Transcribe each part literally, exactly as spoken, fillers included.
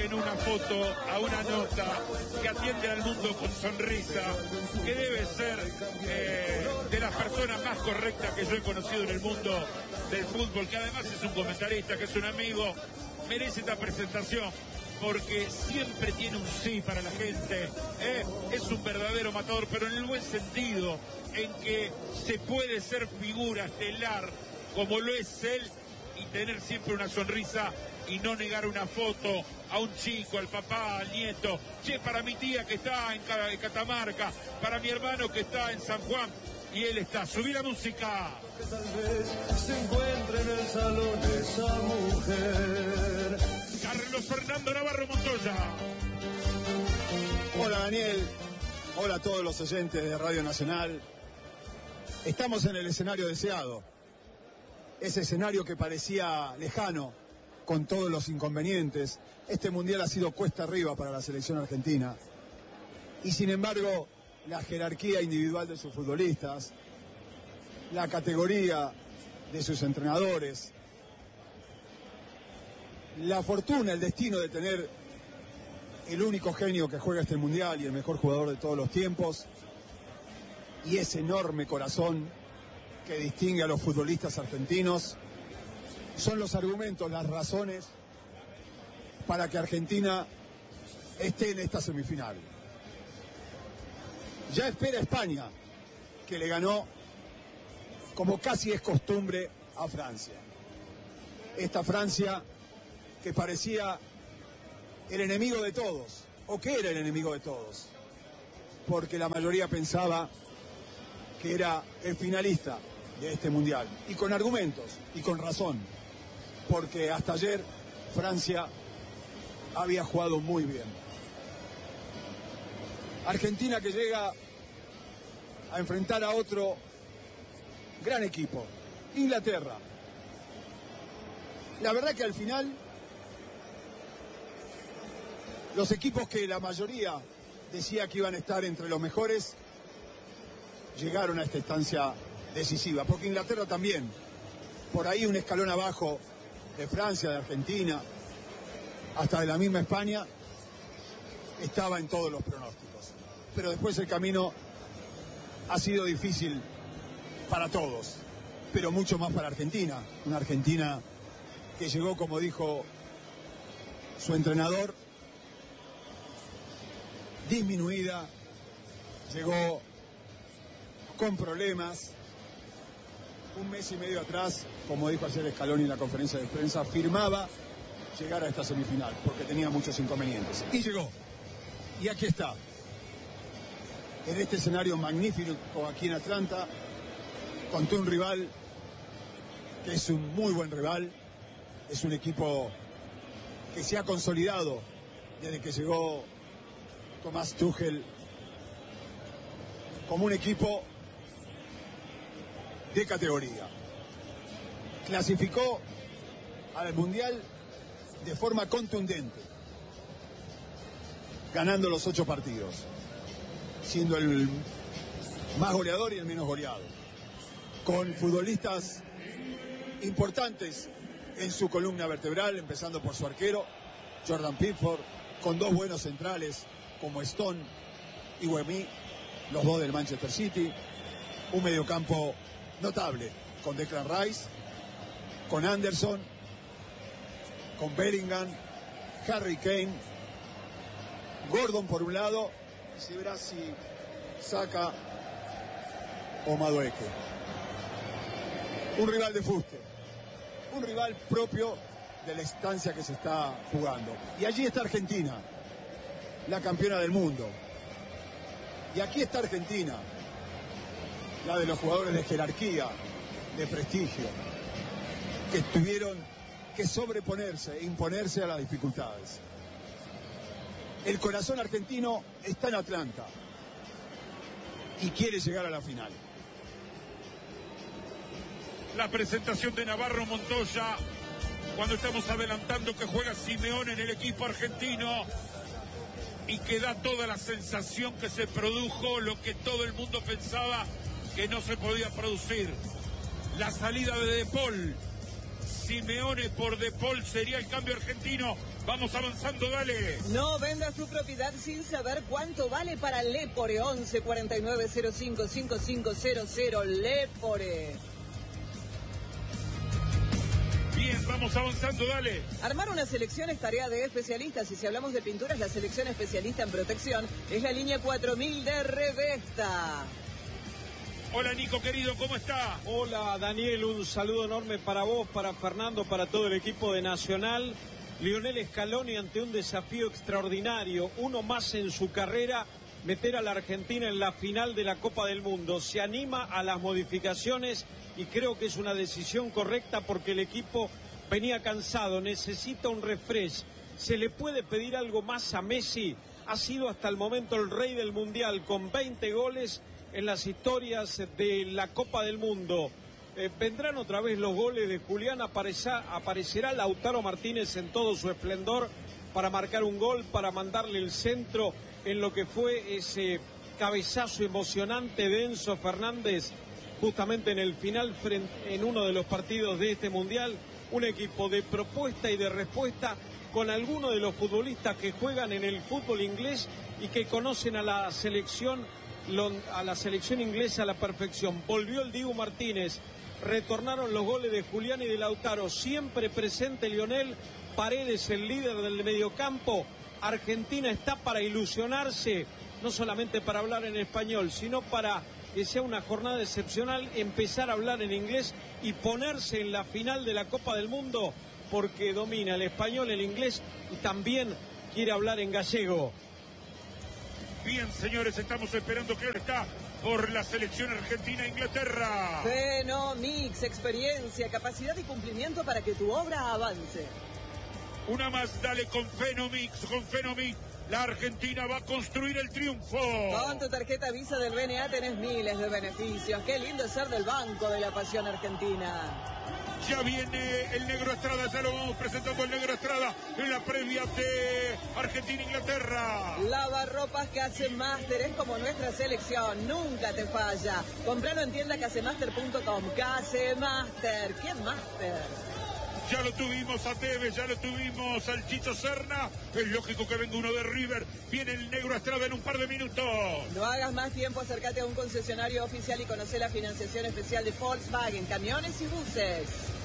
en una foto a una nota, que atiende al mundo con sonrisa, que debe ser eh, de las personas más correctas que yo he conocido en el mundo del fútbol, que además es un comentarista, que es un amigo, merece esta presentación, porque siempre tiene un sí para la gente, ¿eh? Es un verdadero matador, pero en el buen sentido, en que se puede ser figura estelar, como lo es él, y tener siempre una sonrisa y no negar una foto a un chico, al papá, al nieto. Che, para mi tía que está en Catamarca, para mi hermano que está en San Juan, y él está. Subí la música. Tal vez se encuentre en el salón esa mujer. Carlos Fernando Navarro Montoya. Hola Daniel, hola a todos los oyentes de Radio Nacional. Estamos en el escenario deseado. Ese escenario que parecía lejano, con todos los inconvenientes. Este mundial ha sido cuesta arriba para la selección argentina. Y sin embargo, la jerarquía individual de sus futbolistas, la categoría de sus entrenadores, la fortuna, el destino de tener el único genio que juega este mundial y el mejor jugador de todos los tiempos, y ese enorme corazón que distingue a los futbolistas argentinos, son los argumentos, las razones para que Argentina esté en esta semifinal. Ya espera España, que le ganó, como casi es costumbre, a Francia. Esta Francia que parecía el enemigo de todos, o que era el enemigo de todos, porque la mayoría pensaba que era el finalista de este mundial, y con argumentos, y con razón, porque hasta ayer Francia había jugado muy bien. Argentina que llega a enfrentar a otro gran equipo, Inglaterra. La verdad que al final, los equipos que la mayoría decía que iban a estar entre los mejores, llegaron a esta instancia decisiva, porque Inglaterra también, por ahí un escalón abajo de Francia, de Argentina, hasta de la misma España, estaba en todos los pronósticos. Pero después el camino ha sido difícil para todos, pero mucho más para Argentina, una Argentina que llegó, como dijo su entrenador, disminuida, llegó con problemas. Un mes y medio atrás, como dijo ayer Scaloni en la conferencia de prensa, firmaba llegar a esta semifinal, porque tenía muchos inconvenientes. Y llegó. Y aquí está. En este escenario magnífico aquí en Atlanta, contra un rival que es un muy buen rival, es un equipo que se ha consolidado desde que llegó Thomas Tuchel como un equipo de categoría. Clasificó al Mundial de forma contundente, ganando los ocho partidos, siendo el más goleador y el menos goleado, con futbolistas importantes en su columna vertebral, empezando por su arquero, Jordan Pickford, con dos buenos centrales como Stone y Wemmy, los dos del Manchester City, un mediocampo notable, con Declan Rice, con Anderson, con Bellingham, Harry Kane, Gordon por un lado, y si verá si saca o Madueque. Un rival de fuste, un rival propio de la instancia que se está jugando. Y allí está Argentina, la campeona del mundo. Y aquí está Argentina, la de los jugadores de jerarquía, de prestigio, que tuvieron que sobreponerse e imponerse a las dificultades. El corazón argentino está en Atlanta y quiere llegar a la final. La presentación de Navarro Montoya, cuando estamos adelantando que juega Simeone en el equipo argentino y que da toda la sensación que se produjo lo que todo el mundo pensaba que no se podía producir. La salida de De Paul Simeone por De Paul sería el cambio argentino. Vamos avanzando, dale. No vendas tu propiedad sin saber cuánto vale para Lepore. once cuarenta y nueve cero cinco cinco cinco cero cero. Lepore. Bien, vamos avanzando, dale. Armar una selección es tarea de especialistas y si hablamos de pinturas, la selección especialista en protección es la línea cuatro mil de Revesta. Hola Nico querido, ¿cómo está? Hola Daniel, un saludo enorme para vos, para Fernando, para todo el equipo de Nacional. Lionel Scaloni ante un desafío extraordinario, uno más en su carrera, meter a la Argentina en la final de la Copa del Mundo. Se anima a las modificaciones y creo que es una decisión correcta porque el equipo venía cansado, necesita un refresh. ¿Se le puede pedir algo más a Messi? Ha sido hasta el momento el rey del Mundial con veinte goles en las historias de la Copa del Mundo. Eh, vendrán otra vez los goles de Julián, aparecerá, aparecerá Lautaro Martínez en todo su esplendor para marcar un gol, para mandarle el centro en lo que fue ese cabezazo emocionante de Enzo Fernández justamente en el final frente, en uno de los partidos de este Mundial. Un equipo de propuesta y de respuesta con algunos de los futbolistas que juegan en el fútbol inglés y que conocen a la selección a la selección inglesa a la perfección. Volvió el Dibu Martínez, retornaron los goles de Julián y de Lautaro, siempre presente Lionel, Paredes el líder del mediocampo. Argentina está para ilusionarse, no solamente para hablar en español, sino para que sea una jornada excepcional, empezar a hablar en inglés y ponerse en la final de la Copa del Mundo, porque domina el español, el inglés y también quiere hablar en gallego. Bien, señores, estamos esperando, claro está, por la selección argentina e Inglaterra. Fenomix, experiencia, capacidad y cumplimiento para que tu obra avance. Una más, dale con Fenomix, con Fenomix. La Argentina va a construir el triunfo. Con tu tarjeta Visa del B N A tenés miles de beneficios. Qué lindo es ser del Banco de la Pasión Argentina. Ya viene el Negro Estrada, ya lo vamos presentando el Negro Estrada en la previa de Argentina-Inglaterra. Lavarropas Casemaster es como nuestra selección, nunca te falla. Compralo en tienda casemaster punto com. Casemaster, ¿qué máster? Ya lo tuvimos a Tevez, ya lo tuvimos al Chicho Serna. Es lógico que venga uno de River. Viene el Negro Estrada en un par de minutos. No hagas más tiempo, acércate a un concesionario oficial y conoce la financiación especial de Volkswagen, camiones y buses.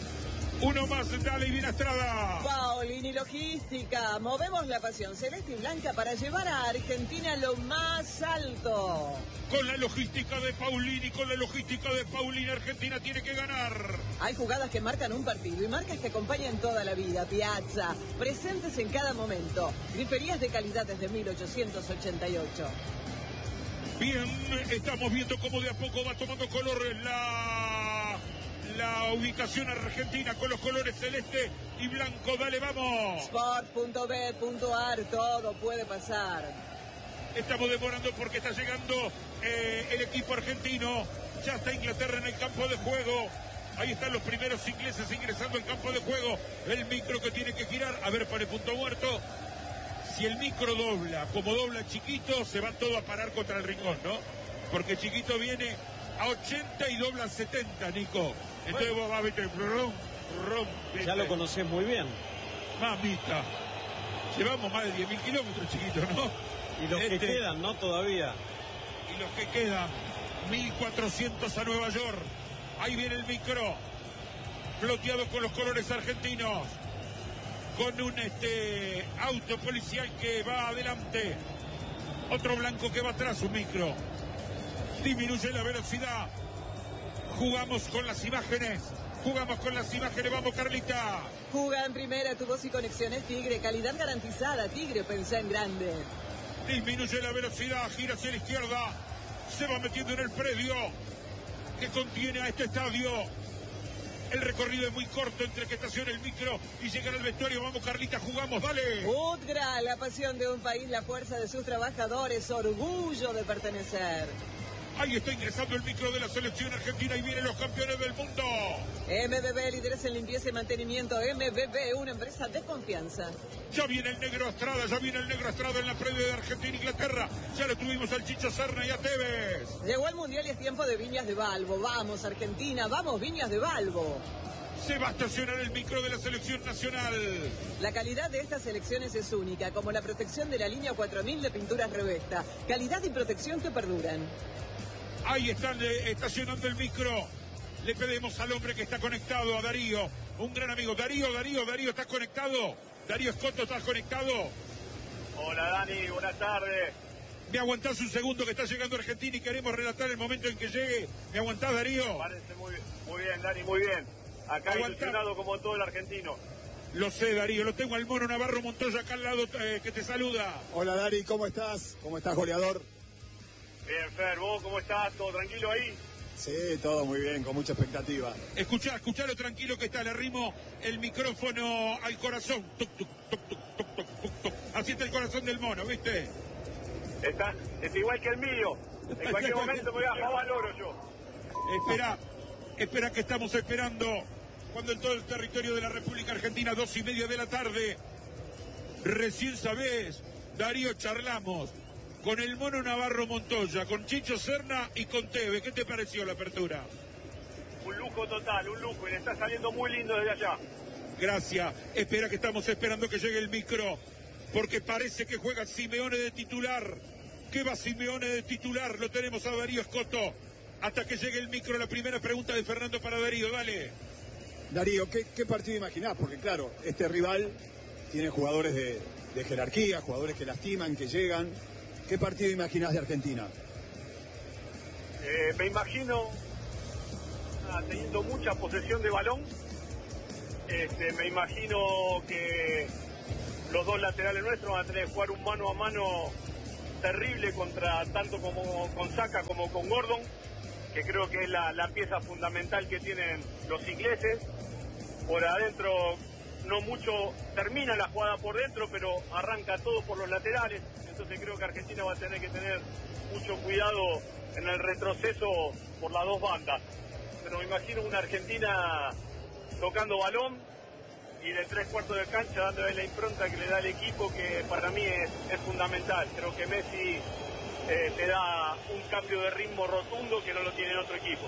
Uno más, dale y viene Estrada. Paolini Logística. Movemos la pasión celeste y blanca para llevar a Argentina a lo más alto. Con la logística de Paulini, con la logística de Paulini, Argentina tiene que ganar. Hay jugadas que marcan un partido y marcas que acompañan toda la vida. Piazza, presentes en cada momento. Griferías de calidad desde mil ochocientos ochenta y ocho. Bien, estamos viendo cómo de a poco va tomando color la... la ubicación argentina con los colores celeste y blanco. Dale, vamos. Sport punto b punto a r, todo puede pasar. Estamos demorando porque está llegando eh, el equipo argentino. Ya está Inglaterra en el campo de juego. Ahí están los primeros ingleses ingresando al campo de juego. El micro que tiene que girar. A ver, para el punto muerto. Si el micro dobla, como dobla Chiquito, se va todo a parar contra el rincón, ¿no? Porque Chiquito viene a ochenta y dobla setenta, Nico. Entonces bueno, vos vas a ver, rom, rom, ya lo conocés muy bien. Mamita. Llevamos más de diez mil kilómetros, Chiquito, ¿no? Y los este, que quedan, ¿no? Todavía. Y los que quedan, mil cuatrocientos a Nueva York. Ahí viene el micro. Floteado con los colores argentinos. Con un este auto policial que va adelante. Otro blanco que va atrás, un micro. Disminuye la velocidad. Jugamos con las imágenes. Jugamos con las imágenes. Vamos, Carlita. Juga en primera, tu voz y conexiones Tigre. Calidad garantizada. Tigre, pensá en grande. Disminuye la velocidad. Gira hacia la izquierda. Se va metiendo en el predio que contiene a este estadio. El recorrido es muy corto entre que estaciona el micro y llegar al vestuario. Vamos, Carlita, jugamos, dale. Udgra, la pasión de un país, la fuerza de sus trabajadores, orgullo de pertenecer. Ahí está ingresando el micro de la selección argentina y vienen los campeones del mundo. M B B, líderes en limpieza y mantenimiento. M B B, una empresa de confianza. Ya viene el Negro Estrada, ya viene el Negro Estrada en la previa de Argentina e Inglaterra. Ya lo tuvimos al Chicho Serna y a Tevez. Llegó el Mundial y es tiempo de Viñas de Balbo. Vamos, Argentina, vamos, Viñas de Balbo. Se va a estacionar el micro de la selección nacional. La calidad de estas selecciones es única, como la protección de la línea cuatro mil de pinturas Revesta. Calidad y protección que perduran. Ahí están eh, estacionando el micro. Le pedimos al hombre que está conectado, a Darío, un gran amigo. Darío, Darío, Darío, ¿estás conectado? Darío Escoto, ¿estás conectado? Hola Dani, buenas tardes. ¿Me aguantás un segundo que está llegando Argentina y queremos relatar el momento en que llegue? ¿Me aguantás, Darío? Parece muy bien, muy bien Dani, muy bien. Acá Aguantá. Ilusionado como todo el argentino. Lo sé, Darío, lo tengo al mono Navarro Montoya acá al lado eh, que te saluda. Hola Dari, ¿cómo estás? ¿Cómo estás, goleador? Bien, Fer, ¿vos cómo estás? ¿Todo tranquilo ahí? Sí, todo muy bien, con mucha expectativa. Escuchá, escuchá lo tranquilo que está, le arrimo el micrófono al corazón. Tuc, tuc, tuc, tuc, tuc, tuc, tuc, tuc. Así está el corazón del mono, ¿viste? Está, está igual que el mío. En cualquier momento me voy a jugar al oro yo. Espera, espera que estamos esperando cuando en todo el territorio de la República Argentina, dos y media de la tarde, recién sabés, Darío, charlamos con el mono Navarro Montoya, con Chicho Serna y con Teve. ¿Qué te pareció la apertura? Un lujo total, un lujo, y le está saliendo muy lindo desde allá. Gracias. Espera que estamos esperando que llegue el micro, porque parece que juega Simeone de titular. ¿Qué va Simeone de titular? Lo tenemos a Darío Escoto. Hasta que llegue el micro, la primera pregunta de Fernando para Darío. Dale. Darío, ¿qué, qué partido imaginás? Porque claro, este rival tiene jugadores de, de jerarquía, jugadores que lastiman, que llegan. ¿Qué partido imaginás de Argentina? Eh, me imagino ah, teniendo mucha posesión de balón. Este, me imagino que los dos laterales nuestros van a tener que jugar un mano a mano terrible contra tanto como con Saka como con Gordon, que creo que es la, la pieza fundamental que tienen los ingleses. Por adentro no mucho termina la jugada por dentro, pero arranca todo por los laterales. Entonces creo que Argentina va a tener que tener mucho cuidado en el retroceso por las dos bandas. Pero me imagino una Argentina tocando balón y de tres cuartos de cancha dándole la impronta que le da el equipo, que para mí es, es fundamental. Creo que Messi eh, te da un cambio de ritmo rotundo que no lo tiene en otro equipo.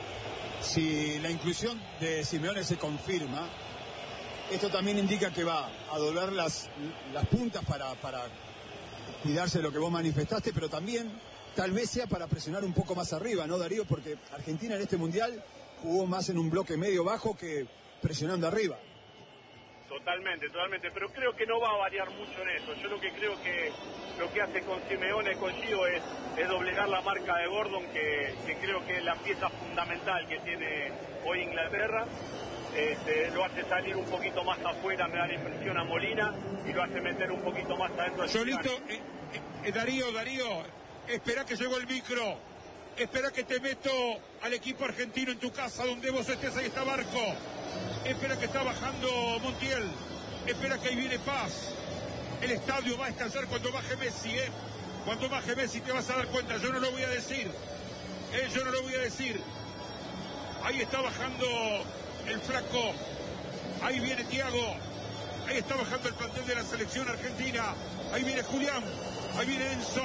Si la inclusión de Simeone se confirma, esto también indica que va a doblar las, las puntas para, para cuidarse de lo que vos manifestaste, pero también tal vez sea para presionar un poco más arriba, ¿no, Darío? Porque Argentina en este Mundial jugó más en un bloque medio-bajo que presionando arriba. Totalmente, totalmente, pero creo que no va a variar mucho en eso. Yo lo que creo que lo que hace con Simeone, con Gio, es, es doblegar la marca de Gordon, que, que creo que es la pieza fundamental que tiene hoy Inglaterra. Este, lo hace salir un poquito más afuera, me da la impresión, a Molina, y lo hace meter un poquito más adentro. Solito, eh, eh, Darío, Darío, espera que llegó el micro, espera que te meto al equipo argentino en tu casa, donde vos estés, ahí está Barco, espera que está bajando Montiel, espera que ahí viene Paz, el estadio va a descansar cuando baje Messi, eh, cuando baje Messi te vas a dar cuenta, yo no lo voy a decir, eh, yo no lo voy a decir, ahí está bajando el flaco, ahí viene Thiago, ahí está bajando el plantel de la selección argentina, ahí viene Julián, ahí viene Enzo,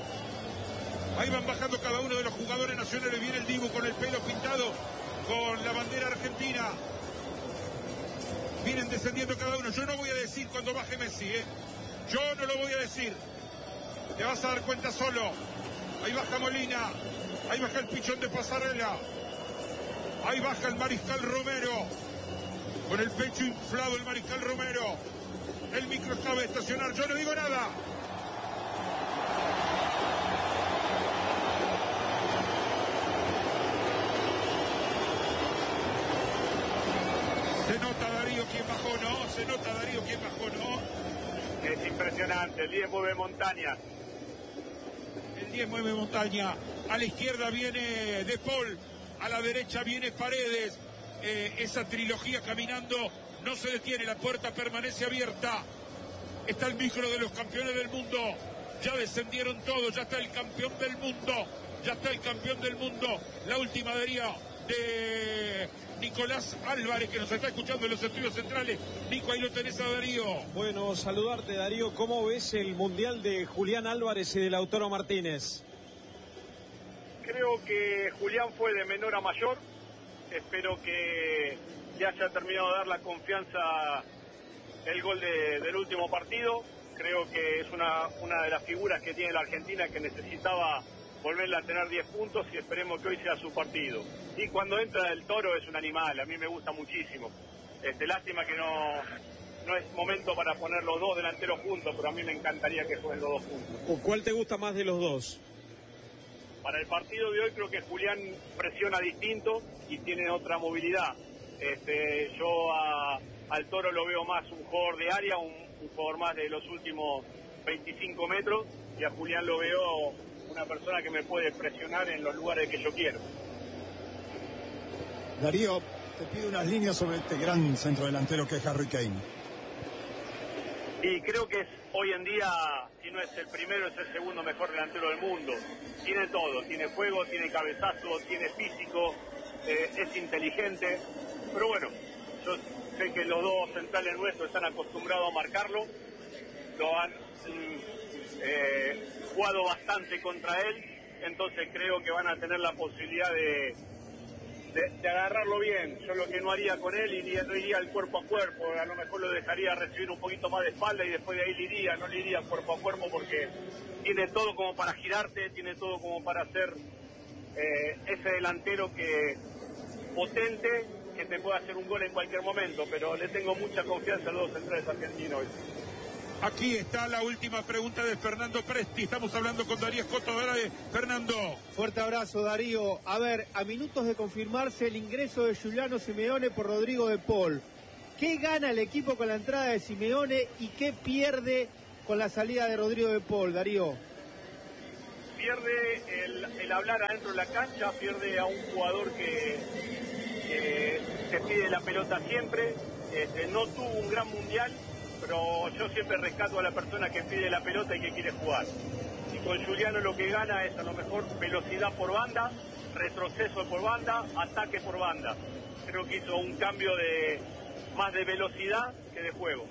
ahí van bajando cada uno de los jugadores nacionales, viene el Dibu con el pelo pintado, con la bandera argentina, vienen descendiendo cada uno, yo no voy a decir cuando baje Messi, ¿eh? Yo no lo voy a decir, te vas a dar cuenta solo, ahí baja Molina, ahí baja el pichón de Pasarela, ahí baja el Mariscal Romero, con el pecho inflado el Mariscal Romero. El micro acaba de estacionar, yo no digo nada. Se nota Darío quién bajó, ¿no? Se nota Darío quién bajó, ¿no? Es impresionante, el diez mueve montaña. El diez mueve montaña. A la izquierda viene De Paul. A la derecha viene Paredes, eh, esa trilogía caminando, no se detiene, la puerta permanece abierta, está el micro de los campeones del mundo, ya descendieron todos, ya está el campeón del mundo, ya está el campeón del mundo, la última Darío de Nicolás Álvarez, que nos está escuchando en los estudios centrales. Nico, ahí lo tenés a Darío. Bueno, saludarte Darío, ¿cómo ves el Mundial de Julián Álvarez y de Lautaro Martínez? Creo que Julián fue de menor a mayor. Espero que que haya terminado de dar la confianza el gol de, del último partido. Creo que es una, una de las figuras que tiene la Argentina, que necesitaba volverla a tener diez puntos, y esperemos que hoy sea su partido. Y cuando entra el Toro es un animal, a mí me gusta muchísimo. Este, lástima que no, no es momento para poner los dos delanteros juntos, pero a mí me encantaría que jueguen los dos juntos. ¿Cuál te gusta más de los dos? Para el partido de hoy creo que Julián presiona distinto y tiene otra movilidad. Este, yo a, al Toro lo veo más un jugador de área, un, un jugador más de los últimos veinticinco metros, y a Julián lo veo una persona que me puede presionar en los lugares que yo quiero. Darío, te pido unas líneas sobre este gran centrodelantero que es Harry Kane. Y creo que es, hoy en día, si no es el primero, es el segundo mejor delantero del mundo. Tiene todo, tiene juego, tiene cabezazo, tiene físico, eh, es inteligente. Pero bueno, yo sé que los dos centrales nuestros están acostumbrados a marcarlo. Lo han eh, jugado bastante contra él, entonces creo que van a tener la posibilidad de, de, de agarrarlo bien. Yo lo que no haría con él, iría, no iría al cuerpo a cuerpo, a lo mejor lo dejaría recibir un poquito más de espalda y después de ahí le iría, no le iría cuerpo a cuerpo, porque tiene todo como para girarte, tiene todo como para ser eh, ese delantero que potente, que te puede hacer un gol en cualquier momento, pero le tengo mucha confianza a los dos centrales argentinos hoy. Aquí está la última pregunta de Fernando Presti. Estamos hablando con Darío Scotto. De Fernando. Fuerte abrazo, Darío. A ver, a minutos de confirmarse el ingreso de Giuliano Simeone por Rodrigo de Paul. ¿Qué gana el equipo con la entrada de Simeone y qué pierde con la salida de Rodrigo de Paul, Darío? Pierde el, el hablar adentro de la cancha, pierde a un jugador que, que se pide la pelota siempre. Este, no tuvo un gran mundial, pero yo siempre rescato a la persona que pide la pelota y que quiere jugar. Y con Giuliano lo que gana es a lo mejor velocidad por banda, retroceso por banda, ataque por banda. Creo que hizo un cambio de más de velocidad que de juego.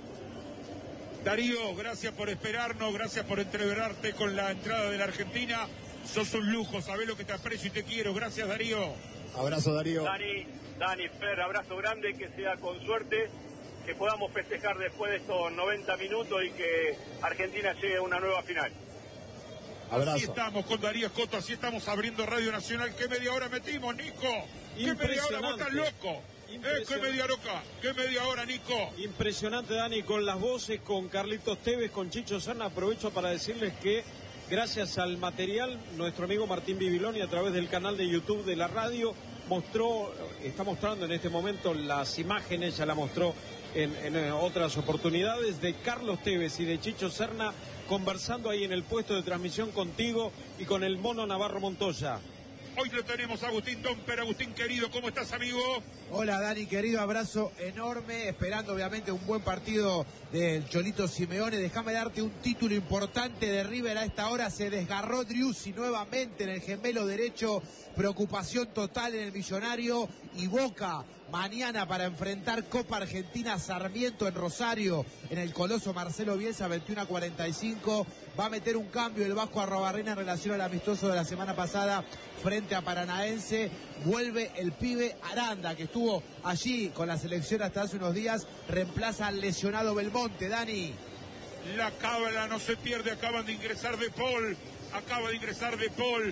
Darío, gracias por esperarnos, gracias por entreverarte con la entrada de la Argentina. Sos un lujo, sabés lo que te aprecio y te quiero. Gracias, Darío. Abrazo, Darío. Dani, Dani, Fer, abrazo grande, que sea con suerte, que podamos festejar después de estos noventa minutos y que Argentina llegue a una nueva final. Abrazo. Así estamos con Darío Scotto, así estamos abriendo Radio Nacional. ¿Qué media hora metimos, Nico? ¿Qué media hora? ¿Vos estás loco? Eh, ¿Qué media hora? ¿Qué media hora, Nico? Impresionante, Dani, con las voces, con Carlitos Tevez, con Chicho Serna. Aprovecho para decirles que gracias al material, nuestro amigo Martín Bibiloni, a través del canal de YouTube de la radio, mostró, está mostrando en este momento las imágenes, ya la mostró en, en otras oportunidades, de Carlos Tevez y de Chicho Serna conversando ahí en el puesto de transmisión contigo y con el Mono Navarro Montoya. Hoy lo tenemos a Agustín Domper. Agustín, querido, ¿cómo estás, amigo? Hola, Dani, querido, abrazo enorme, esperando obviamente un buen partido del Cholito Simeone. Déjame darte un título importante de River a esta hora. Se desgarró Driussi nuevamente en el gemelo derecho, preocupación total en el Millonario, y Boca mañana para enfrentar Copa Argentina Sarmiento en Rosario, en el Coloso Marcelo Bielsa, veintiuno a cuarenta y cinco. Va a meter un cambio el Vasco Arrobarrena en relación al amistoso de la semana pasada frente a Paranaense. Vuelve el pibe Aranda, que estuvo allí con la selección hasta hace unos días. Reemplaza al lesionado Belmonte, Dani. La cábala no se pierde, acaban de ingresar De Paul, acaba de ingresar De Paul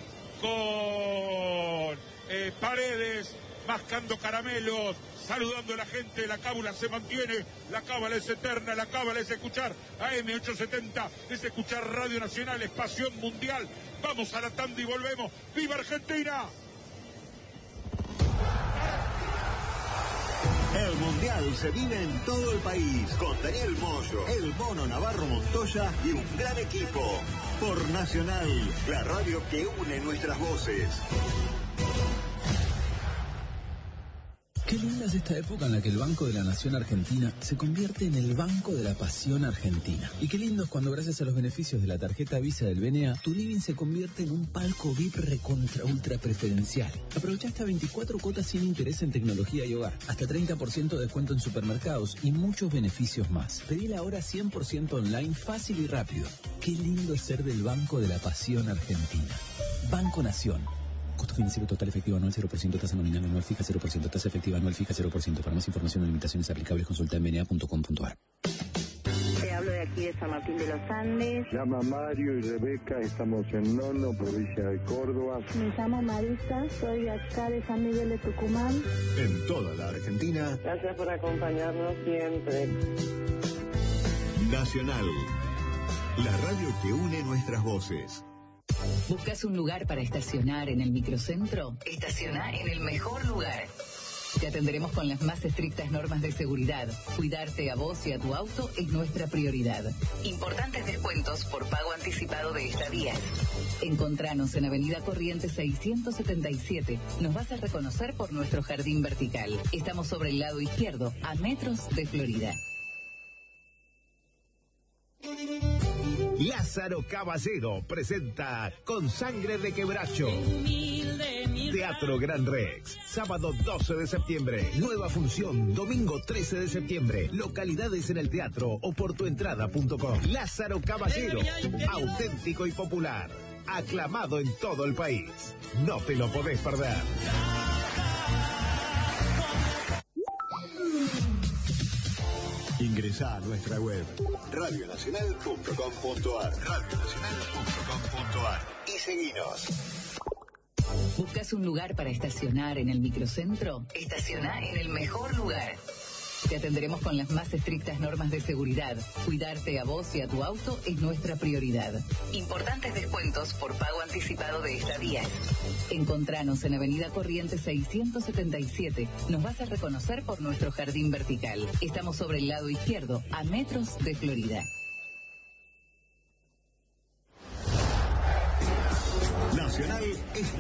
con eh, Paredes, mascando caramelos, saludando a la gente. La cábala se mantiene, la cábala es eterna, la cábala es escuchar A M ochocientos setenta, es escuchar Radio Nacional, es pasión mundial. Vamos a la tanda y volvemos. ¡Viva Argentina! El Mundial se vive en todo el país con Daniel Moyo, el Mono Navarro Montoya y un gran equipo. Por Nacional, la radio que une nuestras voces. Qué linda es esta época en la que el Banco de la Nación Argentina se convierte en el Banco de la Pasión Argentina. Y qué lindo es cuando, gracias a los beneficios de la tarjeta Visa del B N A, tu living se convierte en un palco V I P recontra ultra preferencial. Aprovecha hasta veinticuatro cuotas sin interés en tecnología y hogar, hasta treinta por ciento de descuento en supermercados y muchos beneficios más. Pedila ahora cien por ciento online, fácil y rápido. Qué lindo es ser del Banco de la Pasión Argentina. Banco Nación. Costo financiero total efectivo anual cero por ciento, tasa nominal anual fija cero por ciento, tasa efectiva anual fija cero por ciento. Para más información o limitaciones aplicables consulta en b n a punto com punto a r. Te hablo de aquí de San Martín de los Andes. Me llama Mario y Rebeca, estamos en Nono, provincia de Córdoba. Me llamo Marisa, soy de acá de San Miguel de Tucumán. En toda la Argentina. Gracias por acompañarnos siempre. Nacional, la radio que une nuestras voces. ¿Buscas un lugar para estacionar en el microcentro? Estaciona en el mejor lugar. Te atenderemos con las más estrictas normas de seguridad. Cuidarte a vos y a tu auto es nuestra prioridad. Importantes descuentos por pago anticipado de estadías. Encontranos en Avenida Corrientes seiscientos setenta y siete. Nos vas a reconocer por nuestro jardín vertical. Estamos sobre el lado izquierdo, a metros de Florida. Lázaro Caballero presenta Con Sangre de Quebracho. Teatro Gran Rex, sábado doce de septiembre. Nueva función, domingo trece de septiembre. Localidades en el teatro o por tuentrada punto com. Lázaro Caballero, auténtico y popular. Aclamado en todo el país. No te lo podés perder. Ingresá a nuestra web radio nacional punto com punto a r radio nacional punto com punto a r y seguinos. ¿Buscas un lugar para estacionar en el microcentro? Estaciona en el mejor lugar. Te atenderemos con las más estrictas normas de seguridad. Cuidarte a vos y a tu auto es nuestra prioridad. Importantes descuentos por pago anticipado de estadías. Encontranos en Avenida Corrientes seiscientos setenta y siete. Nos vas a reconocer por nuestro jardín vertical. Estamos sobre el lado izquierdo, a metros de Florida. Nacional es